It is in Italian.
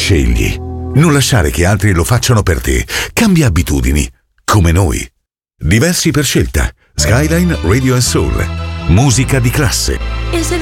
Scegli. Non lasciare che altri lo facciano per te. Cambia abitudini. Come noi. Diversi per scelta. Skyline Radio & Soul. Musica di classe.